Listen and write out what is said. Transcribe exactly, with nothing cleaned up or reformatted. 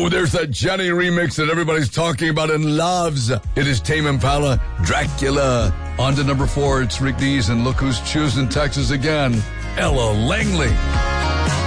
Oh, there's that Jenny remix that everybody's talking about and loves. It is Tame Impala, Dracula. On to number four, it's Rick Dees, and look who's choosing Texas again, Ella Langley.